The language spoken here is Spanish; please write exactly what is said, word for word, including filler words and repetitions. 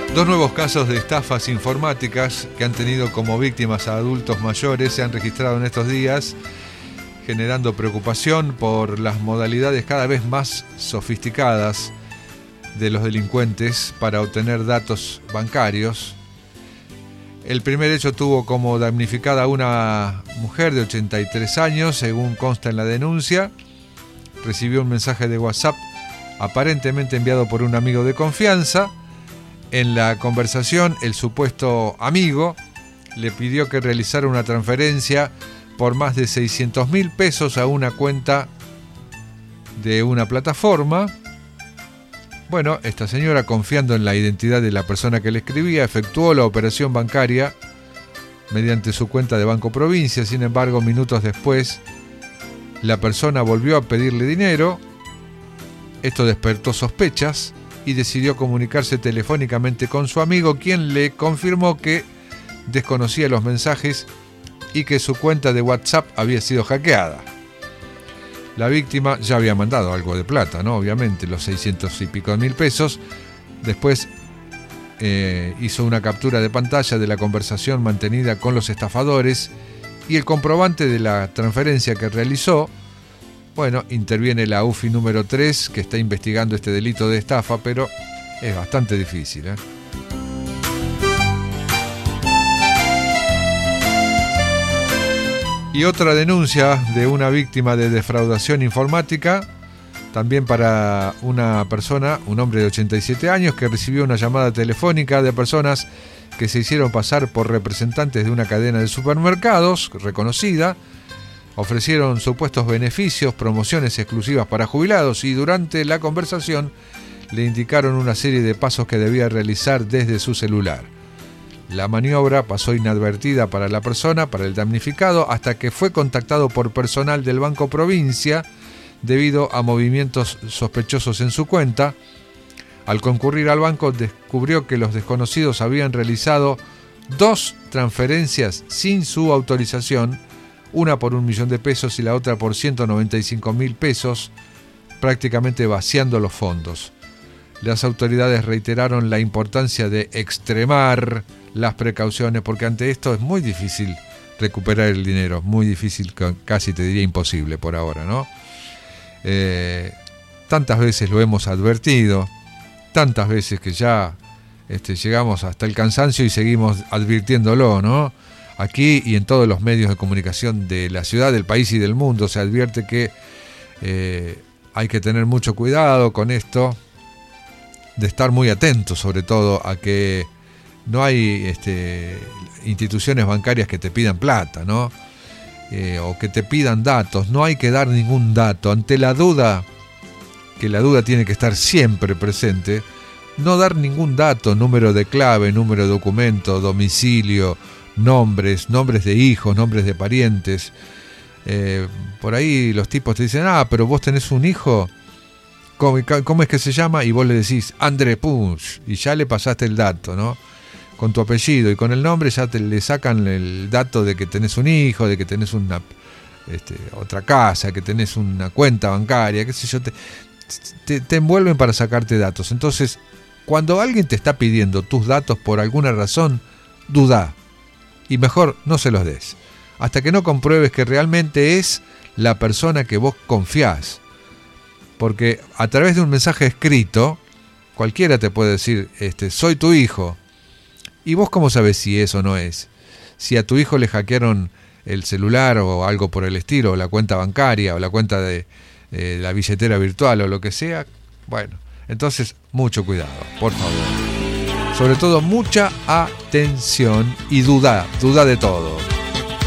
Dos nuevos casos de estafas informáticas que han tenido como víctimas a adultos mayores se han registrado en estos días, generando preocupación por las modalidades cada vez más sofisticadas de los delincuentes para obtener datos bancarios. El primer hecho tuvo como damnificada a una mujer de ochenta y tres años, según consta en la denuncia. Recibió un mensaje de WhatsApp aparentemente enviado por un amigo de confianza. En la conversación, el supuesto amigo le pidió que realizara una transferencia por más de seiscientos mil pesos a una cuenta de una plataforma. Bueno, esta señora, confiando en la identidad de la persona que le escribía, efectuó la operación bancaria mediante su cuenta de Banco Provincia. Sin embargo, minutos después, la persona volvió a pedirle dinero. Esto despertó sospechas y decidió comunicarse telefónicamente con su amigo, quien le confirmó que desconocía los mensajes y que su cuenta de WhatsApp había sido hackeada. La víctima ya había mandado algo de plata, ¿no? Obviamente, los seiscientos y pico mil pesos. Después eh, hizo una captura de pantalla de la conversación mantenida con los estafadores y el comprobante de la transferencia que realizó. Bueno, interviene la U F I número tres, que está investigando este delito de estafa, pero es bastante difícil, ¿eh? Y otra denuncia de una víctima de defraudación informática, también para una persona, un hombre de ochenta y siete años, que recibió una llamada telefónica de personas que se hicieron pasar por representantes de una cadena de supermercados reconocida. Ofrecieron supuestos beneficios, promociones exclusivas para jubilados y durante la conversación le indicaron una serie de pasos que debía realizar desde su celular. La maniobra pasó inadvertida para la persona, para el damnificado, hasta que fue contactado por personal del Banco Provincia debido a movimientos sospechosos en su cuenta. Al concurrir al banco, descubrió que los desconocidos habían realizado dos transferencias sin su autorización, una por un millón de pesos y la otra por ciento noventa y cinco mil pesos, prácticamente vaciando los fondos. Las autoridades reiteraron la importancia de extremar las precauciones, porque ante esto es muy difícil recuperar el dinero, muy difícil, casi te diría imposible por ahora, ¿no? Eh, tantas veces lo hemos advertido, tantas veces que ya este, llegamos hasta el cansancio y seguimos advirtiéndolo, ¿no? Aquí y en todos los medios de comunicación de la ciudad, del país y del mundo se advierte que eh, hay que tener mucho cuidado con esto, de estar muy atentos sobre todo a que no hay este, instituciones bancarias que te pidan plata, ¿no? Eh, o que te pidan datos. No hay que dar ningún dato. Ante la duda, que la duda tiene que estar siempre presente, no dar ningún dato, número de clave, número de documento, domicilio, nombres, nombres de hijos, nombres de parientes. Eh, por ahí los tipos te dicen, ah, pero vos tenés un hijo, ¿cómo, cómo es que se llama? Y vos le decís, André Puig, y ya le pasaste el dato, ¿no? Con tu apellido y con el nombre ya te le sacan el dato de que tenés un hijo, de que tenés una este, otra casa, que tenés una cuenta bancaria, qué sé yo, te, te, te envuelven para sacarte datos. Entonces, cuando alguien te está pidiendo tus datos por alguna razón, dudá. Y mejor no se los des, hasta que no compruebes que realmente es la persona que vos confiás. Porque a través de un mensaje escrito, cualquiera te puede decir, este, soy tu hijo. ¿Y vos cómo sabés si eso no es? Si a tu hijo le hackearon el celular o algo por el estilo, o la cuenta bancaria, o la cuenta de eh, la billetera virtual, o lo que sea, bueno, entonces mucho cuidado, por favor. Sobre todo, mucha atención y duda, duda de todo.